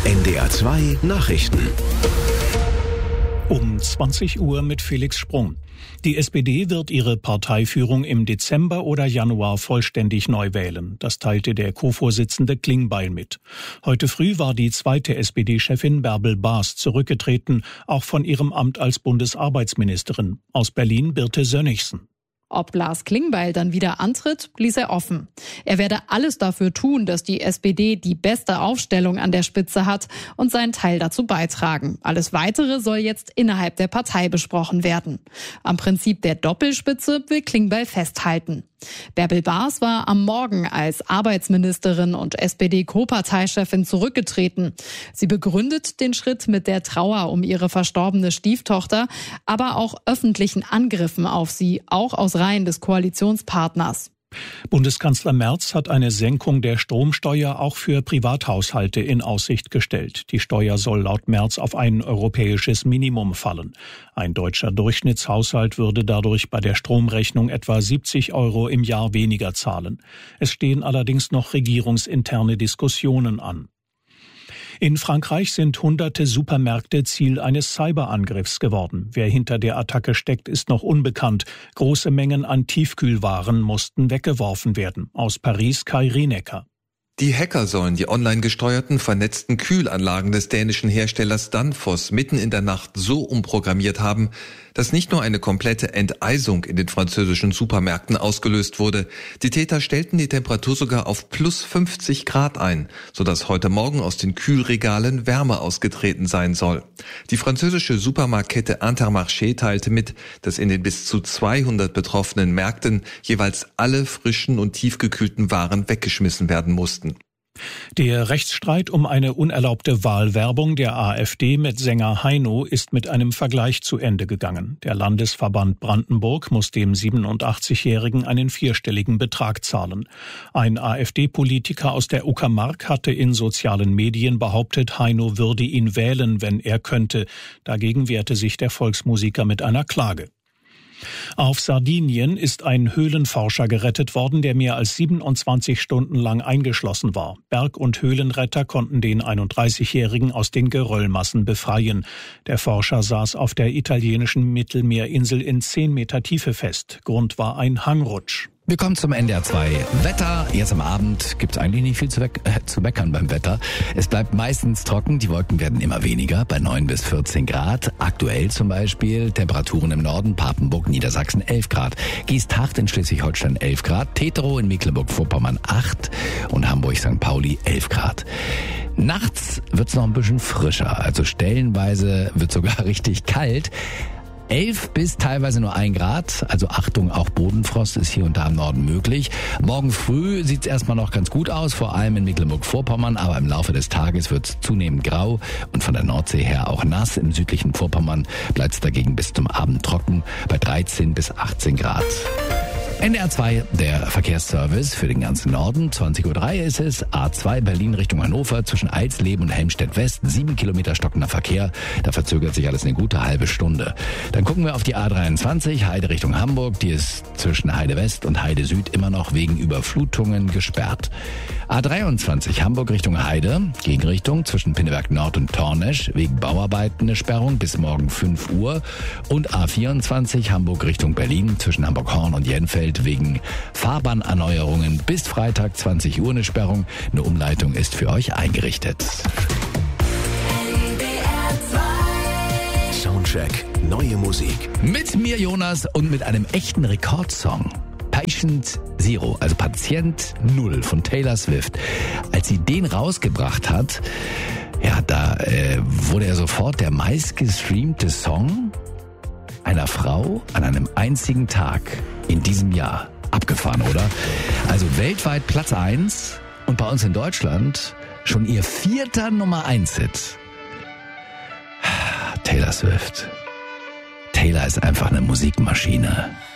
NDR 2 Nachrichten. Um 20 Uhr mit Felix Sprung. Die SPD wird ihre Parteiführung im Dezember oder Januar vollständig neu wählen. Das teilte der Co-Vorsitzende Klingbeil mit. Heute früh war die zweite SPD-Chefin Bärbel Baas zurückgetreten, auch von ihrem Amt als Bundesarbeitsministerin. Aus Berlin Birte Sönnigsen. Ob Lars Klingbeil dann wieder antritt, ließ er offen. Er werde alles dafür tun, dass die SPD die beste Aufstellung an der Spitze hat und seinen Teil dazu beitragen. Alles Weitere soll jetzt innerhalb der Partei besprochen werden. Am Prinzip der Doppelspitze will Klingbeil festhalten. Bärbel Baas war am Morgen als Arbeitsministerin und SPD-Co-Parteichefin zurückgetreten. Sie begründet den Schritt mit der Trauer um ihre verstorbene Stieftochter, aber auch öffentlichen Angriffen auf sie, auch aus Reihen des Koalitionspartners. Bundeskanzler Merz hat eine Senkung der Stromsteuer auch für Privathaushalte in Aussicht gestellt. Die Steuer soll laut Merz auf ein europäisches Minimum fallen. Ein deutscher Durchschnittshaushalt würde dadurch bei der Stromrechnung etwa 70 € im Jahr weniger zahlen. Es stehen allerdings noch regierungsinterne Diskussionen an. In Frankreich sind hunderte Supermärkte Ziel eines Cyberangriffs geworden. Wer hinter der Attacke steckt, ist noch unbekannt. Große Mengen an Tiefkühlwaren mussten weggeworfen werden. Aus Paris Kai Rienecker. Die Hacker sollen die online gesteuerten, vernetzten Kühlanlagen des dänischen Herstellers Danfoss mitten in der Nacht so umprogrammiert haben, dass nicht nur eine komplette Enteisung in den französischen Supermärkten ausgelöst wurde. Die Täter stellten die Temperatur sogar auf plus 50 Grad ein, sodass heute Morgen aus den Kühlregalen Wärme ausgetreten sein soll. Die französische Supermarktkette Intermarché teilte mit, dass in den bis zu 200 betroffenen Märkten jeweils alle frischen und tiefgekühlten Waren weggeschmissen werden mussten. Der Rechtsstreit um eine unerlaubte Wahlwerbung der AfD mit Sänger Heino ist mit einem Vergleich zu Ende gegangen. Der Landesverband Brandenburg muss dem 87-Jährigen einen vierstelligen Betrag zahlen. Ein AfD-Politiker aus der Uckermark hatte in sozialen Medien behauptet, Heino würde ihn wählen, wenn er könnte. Dagegen wehrte sich der Volksmusiker mit einer Klage. Auf Sardinien ist ein Höhlenforscher gerettet worden, der mehr als 27 Stunden lang eingeschlossen war. Berg- und Höhlenretter konnten den 31-Jährigen aus den Geröllmassen befreien. Der Forscher saß auf der italienischen Mittelmeerinsel in 10 Meter Tiefe fest. Grund war ein Hangrutsch. Wir kommen zum NDR 2 Wetter. Jetzt am Abend gibt es eigentlich nicht viel zu meckern beim Wetter. Es bleibt meistens trocken, die Wolken werden immer weniger, bei 9 bis 14 Grad. Aktuell zum Beispiel Temperaturen im Norden, Papenburg, Niedersachsen 11 Grad. Geesthacht in Schleswig-Holstein 11 Grad, Teterow in Mecklenburg-Vorpommern 8 und Hamburg-St. Pauli 11 Grad. Nachts wird es noch ein bisschen frischer, also stellenweise wird sogar richtig kalt. 11 bis teilweise nur 1 Grad, also Achtung, auch Bodenfrost ist hier und da im Norden möglich. Morgen früh sieht es erstmal noch ganz gut aus, vor allem in Mecklenburg-Vorpommern, aber im Laufe des Tages wird es zunehmend grau und von der Nordsee her auch nass. Im südlichen Vorpommern bleibt es dagegen bis zum Abend trocken bei 13 bis 18 Grad. NDR 2, der Verkehrsservice für den ganzen Norden. 20:03 Uhr ist es. A2 Berlin Richtung Hannover zwischen Eilsleben und Helmstedt West. 7 Kilometer stockender Verkehr. Da verzögert sich alles eine gute halbe Stunde. Dann gucken wir auf die A23 Heide Richtung Hamburg. Die ist zwischen Heide West und Heide Süd immer noch wegen Überflutungen gesperrt. A23 Hamburg Richtung Heide. Gegenrichtung zwischen Pinneberg Nord und Tornesch. Wegen Bauarbeiten eine Sperrung bis morgen 5 Uhr. Und A24 Hamburg Richtung Berlin zwischen Hamburg-Horn und Jenfeld wegen Fahrbahnerneuerungen bis Freitag 20 Uhr eine Sperrung. Eine Umleitung ist für euch eingerichtet. Soundcheck, neue Musik. Mit mir Jonas und mit einem echten Rekordsong. Patient Zero, also Patient Null von Taylor Swift. Als sie den rausgebracht hat, ja, da wurde er sofort der meistgestreamte Song einer Frau an einem einzigen Tag in diesem Jahr. Abgefahren, oder? Also weltweit Platz 1 und bei uns in Deutschland schon ihr 4. Nummer 1 Hit. Taylor Swift. Taylor ist einfach eine Musikmaschine.